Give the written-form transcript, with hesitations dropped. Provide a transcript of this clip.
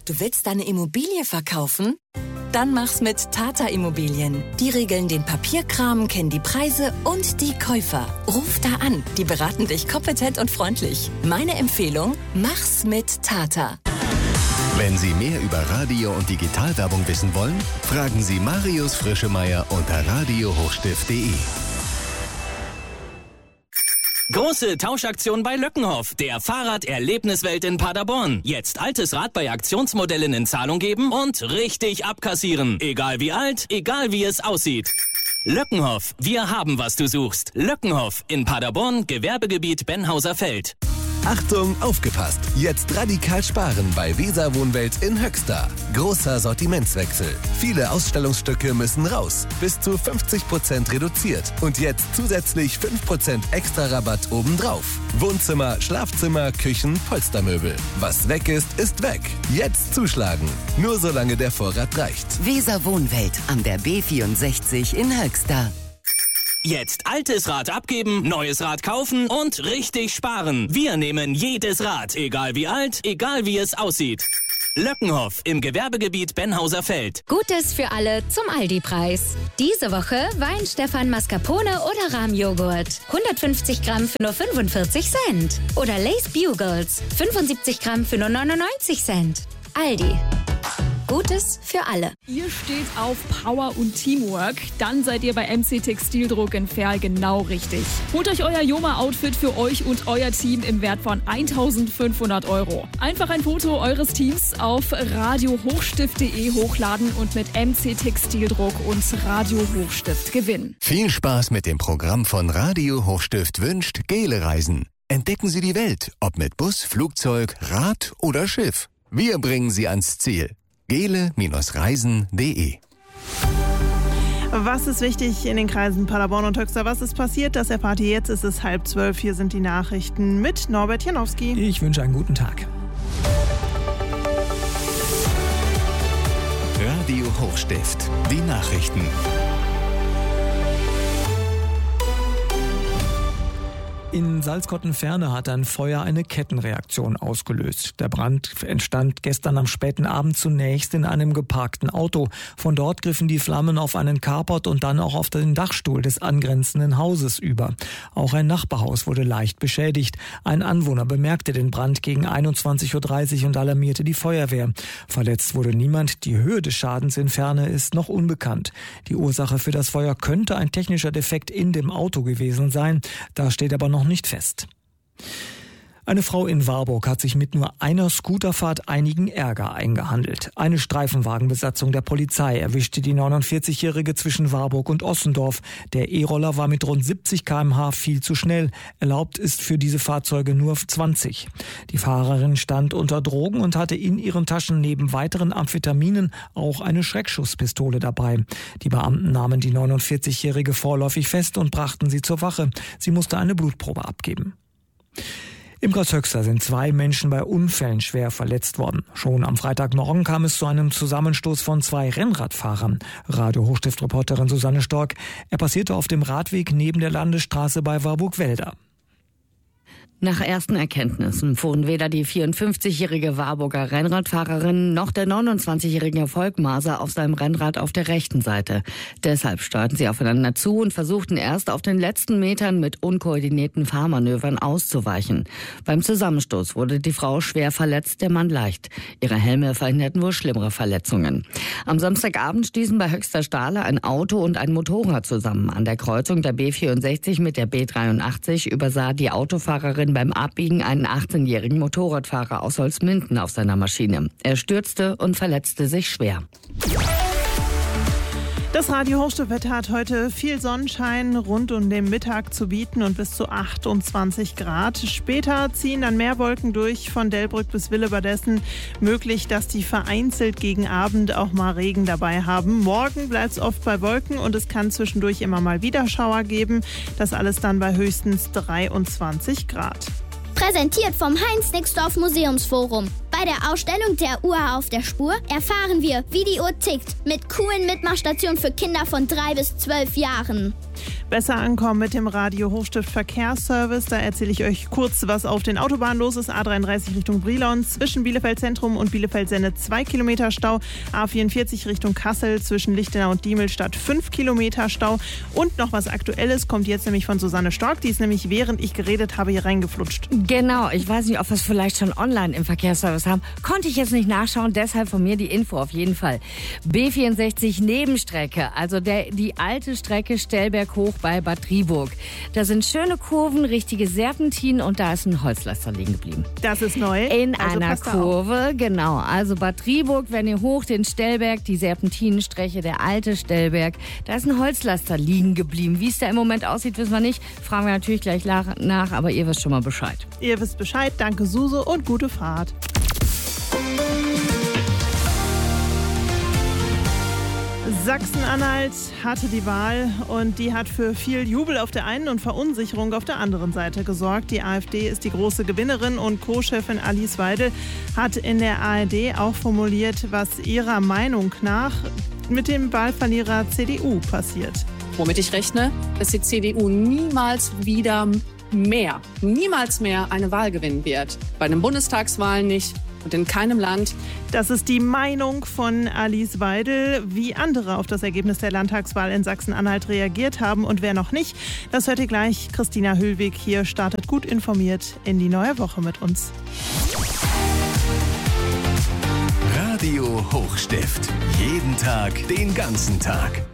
Du willst deine Immobilie verkaufen? Dann mach's mit Tata Immobilien. Die regeln den Papierkram, kennen die Preise und die Käufer. Ruf da an, die beraten dich kompetent und freundlich. Meine Empfehlung, mach's mit Tata. Wenn Sie mehr über Radio- und Digitalwerbung wissen wollen, fragen Sie Marius Frischemeier unter radiohochstift.de. Große Tauschaktion bei Löckenhoff, der Fahrraderlebniswelt in Paderborn. Jetzt altes Rad bei Aktionsmodellen in Zahlung geben und richtig abkassieren. Egal wie alt, egal wie es aussieht. Löckenhoff, wir haben, was du suchst. Löckenhoff in Paderborn, Gewerbegebiet Benhauser Feld. Achtung, aufgepasst! Jetzt radikal sparen bei Weser Wohnwelt in Höxter. Großer Sortimentswechsel. Viele Ausstellungsstücke müssen raus. Bis zu 50% reduziert. Und jetzt zusätzlich 5% extra Rabatt obendrauf. Wohnzimmer, Schlafzimmer, Küchen, Polstermöbel. Was weg ist weg. Jetzt zuschlagen. Nur solange der Vorrat reicht. Weser Wohnwelt an der B64 in Höxter. Jetzt altes Rad abgeben, neues Rad kaufen und richtig sparen. Wir nehmen jedes Rad, egal wie alt, egal wie es aussieht. Löckenhoff im Gewerbegebiet Benhauser Feld. Gutes für alle zum Aldi-Preis. Diese Woche Weinstefan Mascarpone oder Rahmjoghurt. 150 Gramm für nur 45 Cent. Oder Lace Bugles. 75 Gramm für nur 99 Cent. Aldi. Gutes für alle. Ihr steht auf Power und Teamwork, dann seid ihr bei MC Textildruck in Verl genau richtig. Holt euch euer Joma-Outfit für euch und euer Team im Wert von 1.500 €. Einfach ein Foto eures Teams auf radiohochstift.de hochladen und mit MC Textildruck und Radio Hochstift gewinnen. Viel Spaß mit dem Programm von Radio Hochstift wünscht Gele Reisen. Entdecken Sie die Welt, ob mit Bus, Flugzeug, Rad oder Schiff. Wir bringen Sie ans Ziel. gele-reisen.de. Was ist wichtig in den Kreisen Paderborn und Höxter? Was ist passiert? Das erfahrt ihr jetzt. Es ist 11:30. Hier sind die Nachrichten mit Norbert Janowski. Ich wünsche einen guten Tag. Radio Hochstift. Die Nachrichten. In Salzkotten-Ferne hat ein Feuer eine Kettenreaktion ausgelöst. Der Brand entstand gestern am späten Abend zunächst in einem geparkten Auto. Von dort griffen die Flammen auf einen Carport und dann auch auf den Dachstuhl des angrenzenden Hauses über. Auch ein Nachbarhaus wurde leicht beschädigt. Ein Anwohner bemerkte den Brand gegen 21:30 Uhr und alarmierte die Feuerwehr. Verletzt wurde niemand. Die Höhe des Schadens in Ferne ist noch unbekannt. Die Ursache für das Feuer könnte ein technischer Defekt in dem Auto gewesen sein. Da steht aber noch nicht fest. Eine Frau in Warburg hat sich mit nur einer Scooterfahrt einigen Ärger eingehandelt. Eine Streifenwagenbesatzung der Polizei erwischte die 49-Jährige zwischen Warburg und Ossendorf. Der E-Roller war mit rund 70 km/h viel zu schnell. Erlaubt ist für diese Fahrzeuge nur 20. Die Fahrerin stand unter Drogen und hatte in ihren Taschen neben weiteren Amphetaminen auch eine Schreckschusspistole dabei. Die Beamten nahmen die 49-Jährige vorläufig fest und brachten sie zur Wache. Sie musste eine Blutprobe abgeben. Im Kreis Höxter sind 2 Menschen bei Unfällen schwer verletzt worden. Schon am Freitagmorgen kam es zu einem Zusammenstoß von 2 Rennradfahrern. Radio Hochstift-Reporterin Susanne Stork. Er passierte auf dem Radweg neben der Landesstraße bei Warburg-Welder. Nach ersten Erkenntnissen fuhren weder die 54-jährige Warburger Rennradfahrerin noch der 29-jährige Volkmaser auf seinem Rennrad auf der rechten Seite. Deshalb steuerten sie aufeinander zu und versuchten erst auf den letzten Metern mit unkoordinierten Fahrmanövern auszuweichen. Beim Zusammenstoß wurde die Frau schwer verletzt, der Mann leicht. Ihre Helme verhinderten wohl schlimmere Verletzungen. Am Samstagabend stießen bei Höxter Stahle ein Auto und ein Motorrad zusammen. An der Kreuzung der B64 mit der B83 übersah die Autofahrerin beim Abbiegen einen 18-jährigen Motorradfahrer aus Holzminden auf seiner Maschine. Er stürzte und verletzte sich schwer. Das Radio Hochstift hat heute viel Sonnenschein rund um den Mittag zu bieten und bis zu 28 Grad. Später ziehen dann mehr Wolken durch von Delbrück bis Willebadessen. Möglich, dass die vereinzelt gegen Abend auch mal Regen dabei haben. Morgen bleibt es oft bei Wolken und es kann zwischendurch immer mal wieder Schauer geben. Das alles dann bei höchstens 23 Grad. Präsentiert vom Heinz-Nixdorf Museumsforum. Bei der Ausstellung der Uhr auf der Spur erfahren wir, wie die Uhr tickt, mit coolen Mitmachstationen für Kinder von 3 bis 12 Jahren. Besser ankommen mit dem Radio Hochstift Verkehrsservice. Da erzähle ich euch kurz, was auf den Autobahnen los ist. A33 Richtung Brilon, zwischen Bielefeld Zentrum und Bielefeld-Senne 2 Kilometer Stau. A44 Richtung Kassel, zwischen Lichtenau und Diemelstadt 5 Kilometer Stau. Und noch was Aktuelles kommt jetzt nämlich von Susanne Stork. Die ist nämlich, während ich geredet habe, hier reingeflutscht. Genau, ich weiß nicht, ob wir es vielleicht schon online im Verkehrsservice haben. Konnte ich jetzt nicht nachschauen, deshalb von mir die Info auf jeden Fall. B64 Nebenstrecke, also die alte Strecke Stellberg hoch bei Bad Driburg. Da sind schöne Kurven, richtige Serpentinen und da ist ein Holzlaster liegen geblieben. Das ist neu. In einer Kurve, genau. Also Bad Driburg, wenn ihr hoch den Stellberg, die Serpentinenstrecke, der alte Stellberg, da ist ein Holzlaster liegen geblieben. Wie es da im Moment aussieht, wissen wir nicht. Fragen wir natürlich gleich nach, aber ihr wisst schon mal Bescheid. Ihr wisst Bescheid. Danke, Suse, und gute Fahrt. Sachsen-Anhalt hatte die Wahl und die hat für viel Jubel auf der einen und Verunsicherung auf der anderen Seite gesorgt. Die AfD ist die große Gewinnerin und Co-Chefin Alice Weidel hat in der ARD auch formuliert, was ihrer Meinung nach mit dem Wahlverlierer CDU passiert. Womit ich rechne, dass die CDU niemals mehr eine Wahl gewinnen wird. Bei den Bundestagswahlen nicht. Und in keinem Land. Das ist die Meinung von Alice Weidel. Wie andere auf das Ergebnis der Landtagswahl in Sachsen-Anhalt reagiert haben und wer noch nicht, das hört ihr gleich. Christina Hüllwig hier startet gut informiert in die neue Woche mit uns. Radio Hochstift. Jeden Tag, den ganzen Tag.